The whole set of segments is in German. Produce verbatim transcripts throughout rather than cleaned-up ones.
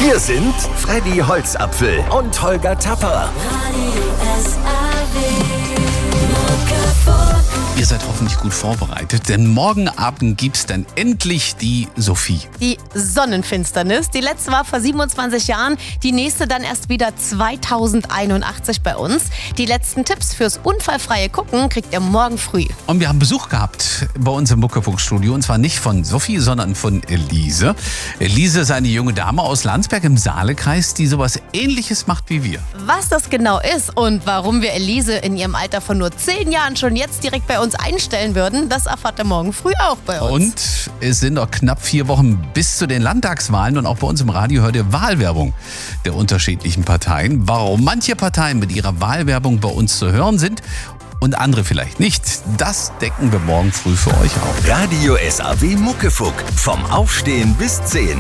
Hier sind Freddy Holzapfel und Holger Tapper. Ihr seid hoffentlich gut vorbereitet, denn morgen Abend gibt's dann endlich die Sophie. Die Sonnenfinsternis. Die letzte war vor siebenundzwanzig Jahren, die nächste dann erst wieder zweitausendeinundachtzig bei uns. Die letzten Tipps fürs unfallfreie Gucken kriegt ihr morgen früh. Und wir haben Besuch gehabt bei uns im Muckefunkstudio, und zwar nicht von Sophie, sondern von Elise. Elise ist eine junge Dame aus Landsberg im Saalekreis, die sowas Ähnliches macht wie wir. Was das genau ist und warum wir Elise in ihrem Alter von nur zehn Jahren schon jetzt direkt bei uns einstellen würden, das erfahrt ihr morgen früh auch bei uns. Und es sind noch knapp vier Wochen bis zu den Landtagswahlen, und auch bei uns im Radio hört ihr Wahlwerbung der unterschiedlichen Parteien. Warum manche Parteien mit ihrer Wahlwerbung bei uns zu hören sind und andere vielleicht nicht, das decken wir morgen früh für euch auf. Radio S A W Muckefuck. Vom Aufstehen bis zehn.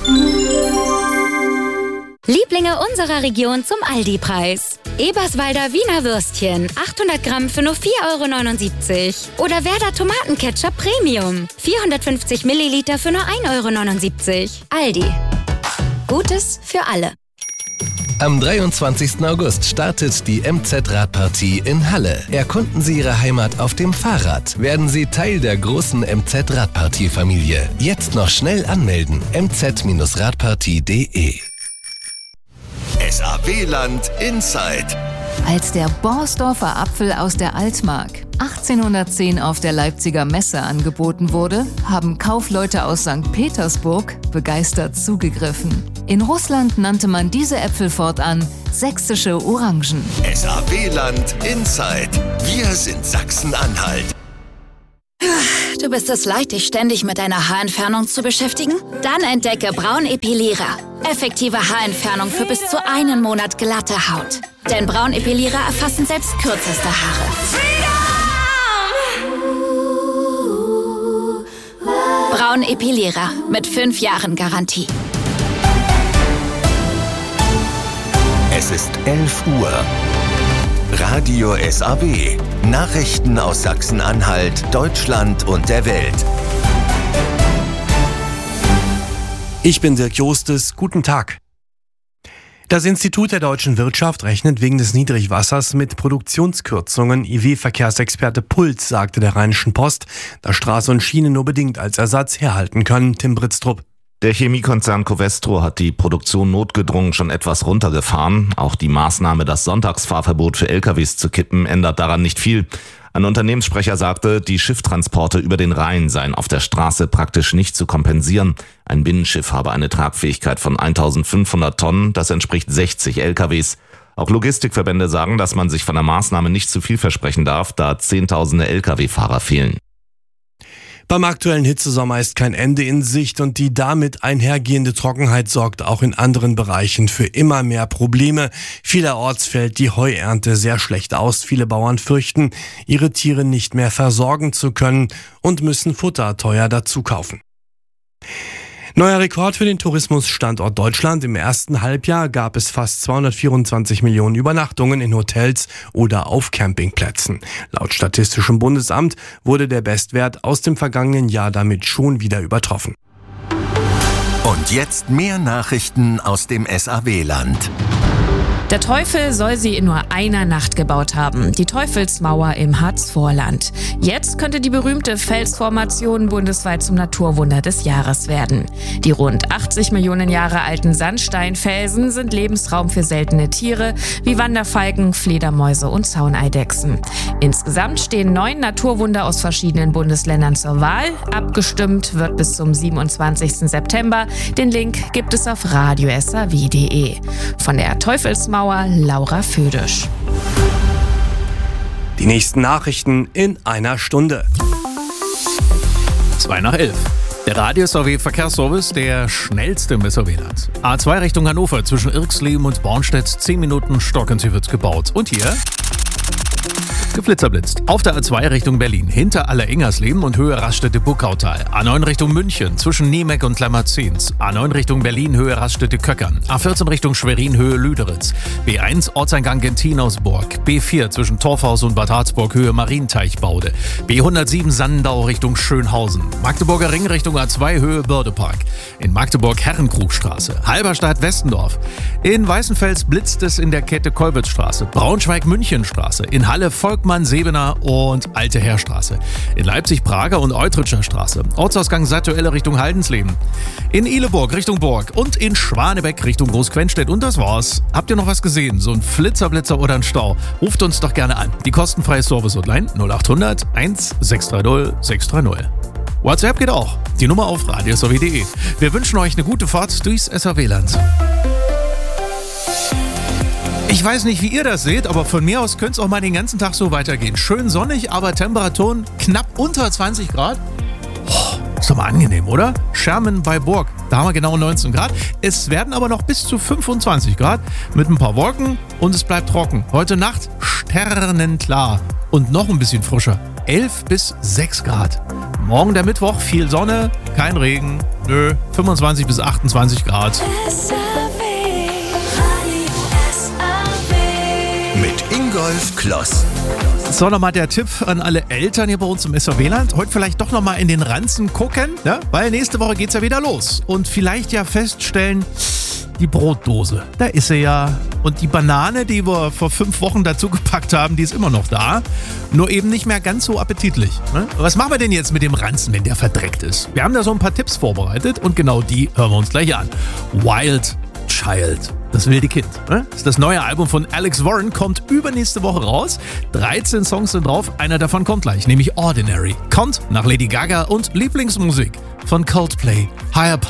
Lieblinge unserer Region zum Aldi-Preis. Eberswalder Wiener Würstchen, achthundert Gramm für nur vier Euro neunundsiebzig. Oder Werder Tomatenketchup Premium, vierhundertfünfzig Milliliter für nur ein Euro neunundsiebzig. Aldi. Gutes für alle. Am dreiundzwanzigsten August startet die M Z-Radpartie in Halle. Erkunden Sie Ihre Heimat auf dem Fahrrad. Werden Sie Teil der großen M Z-Radpartie-Familie. Jetzt noch schnell anmelden. m z radpartie punkt de. S A W-Land Inside. Als der Borsdorfer Apfel aus der Altmark achtzehnhundertzehn auf der Leipziger Messe angeboten wurde, haben Kaufleute aus Sankt Petersburg begeistert zugegriffen. In Russland nannte man diese Äpfel fortan sächsische Orangen. S A W-Land Inside. Wir sind Sachsen-Anhalt. Du bist es leid, dich ständig mit deiner Haarentfernung zu beschäftigen? Dann entdecke Braunepilierer. Effektive Haarentfernung für bis zu einen Monat glatte Haut. Denn Braunepilierer erfassen selbst kürzeste Haare. Braunepilierer mit fünf Jahren Garantie. Es ist elf Uhr. Radio S A W. Nachrichten aus Sachsen-Anhalt, Deutschland und der Welt. Ich bin Dirk Jostes. Guten Tag. Das Institut der deutschen Wirtschaft rechnet wegen des Niedrigwassers mit Produktionskürzungen. I W-Verkehrsexperte Puls sagte der Rheinischen Post, dass Straße und Schiene nur bedingt als Ersatz herhalten können. Tim Britztrup. Der Chemiekonzern Covestro hat die Produktion notgedrungen schon etwas runtergefahren. Auch die Maßnahme, das Sonntagsfahrverbot für L K Ws zu kippen, ändert daran nicht viel. Ein Unternehmenssprecher sagte, die Schifftransporte über den Rhein seien auf der Straße praktisch nicht zu kompensieren. Ein Binnenschiff habe eine Tragfähigkeit von eintausendfünfhundert Tonnen, das entspricht sechzig L K Ws. Auch Logistikverbände sagen, dass man sich von der Maßnahme nicht zu viel versprechen darf, da Zehntausende L K W-Fahrer fehlen. Beim aktuellen Hitzesommer ist kein Ende in Sicht, und die damit einhergehende Trockenheit sorgt auch in anderen Bereichen für immer mehr Probleme. Vielerorts fällt die Heuernte sehr schlecht aus. Viele Bauern fürchten, ihre Tiere nicht mehr versorgen zu können und müssen Futter teuer dazu kaufen. Neuer Rekord für den Tourismusstandort Deutschland. Im ersten Halbjahr gab es fast zweihundertvierundzwanzig Millionen Übernachtungen in Hotels oder auf Campingplätzen. Laut Statistischem Bundesamt wurde der Bestwert aus dem vergangenen Jahr damit schon wieder übertroffen. Und jetzt mehr Nachrichten aus dem S A W-Land. Der Teufel soll sie in nur einer Nacht gebaut haben, die Teufelsmauer im Harzvorland. Jetzt könnte die berühmte Felsformation bundesweit zum Naturwunder des Jahres werden. Die rund achtzig Millionen Jahre alten Sandsteinfelsen sind Lebensraum für seltene Tiere wie Wanderfalken, Fledermäuse und Zauneidechsen. Insgesamt stehen neun Naturwunder aus verschiedenen Bundesländern zur Wahl. Abgestimmt wird bis zum siebenundzwanzigsten September. Den Link gibt es auf radio s a w punkt de. Von der Teufelsmauer Laura Födisch. Die nächsten Nachrichten in einer Stunde. Zwei nach elf. Der Radio S A W Verkehrsservice, der schnellste im S A W-Land. A zwei Richtung Hannover zwischen Irxleben und Bornstedt. zehn Minuten Stockensee wird gebaut. Und hier? Geflitzerblitzt. Auf der A zwei Richtung Berlin, hinter Aller-Ingersleben und Höhe Raststätte-Buckautal. A neun Richtung München, zwischen Niemek und Lemmerzins. A neun Richtung Berlin, Höhe Raststätte-Köckern. A vierzehn Richtung Schwerin, Höhe Lüderitz. B eins Ortseingang Gentinausburg. B vier zwischen Torfhaus und Bad Harzburg, Höhe Marienteichbaude. B hundertsieben Sandau Richtung Schönhausen. Magdeburger Ring Richtung A zwei, Höhe Bördepark. In Magdeburg Herrenkrugstraße. Halberstadt Westendorf. In Weißenfels blitzt es in der Kette Kolbitzstraße. Braunschweig-Münchenstraße. In Halle Volkmann-Sebener und Alte Heerstraße. In Leipzig Prager und Eutritscher Straße. Ortsausgang Sattuelle Richtung Haldensleben. In Ihleburg Richtung Burg und in Schwanebeck Richtung Großquenstedt. Und das war's. Habt ihr noch was gesehen? So ein Flitzerblitzer oder ein Stau? Ruft uns doch gerne an. Die kostenfreie Service-Hotline null acht hundert eins sechs drei null sechs drei null. WhatsApp geht auch. Die Nummer auf radios punkt de. Wir wünschen euch eine gute Fahrt durchs S A W-Land. Ich weiß nicht, wie ihr das seht, aber von mir aus könnte es auch mal den ganzen Tag so weitergehen. Schön sonnig, aber Temperaturen knapp unter zwanzig Grad. Oh, ist doch mal angenehm, oder? Schermen bei Burg, da haben wir genau neunzehn Grad. Es werden aber noch bis zu fünfundzwanzig Grad mit ein paar Wolken und es bleibt trocken. Heute Nacht sternenklar und noch ein bisschen frischer. elf bis sechs Grad. Morgen der Mittwoch, viel Sonne, kein Regen. Nö, fünfundzwanzig bis achtundzwanzig Grad. Mit Ingolf Kloss. So, nochmal der Tipp an alle Eltern hier bei uns im S A W-Land. Heute vielleicht doch nochmal in den Ranzen gucken, ne? Weil nächste Woche geht's ja wieder los. Und vielleicht ja feststellen, die Brotdose, da ist sie ja. Und die Banane, die wir vor fünf Wochen dazu gepackt haben, die ist immer noch da. Nur eben nicht mehr ganz so appetitlich. Ne? Was machen wir denn jetzt mit dem Ranzen, wenn der verdreckt ist? Wir haben da so ein paar Tipps vorbereitet und genau die hören wir uns gleich an. Wild Child. Das wilde Kind. Ne? Das ist das neue Album von Alex Warren, kommt übernächste Woche raus. dreizehn Songs sind drauf, einer davon kommt gleich, nämlich Ordinary. Kommt nach Lady Gaga und Lieblingsmusik von Coldplay. Higher Power.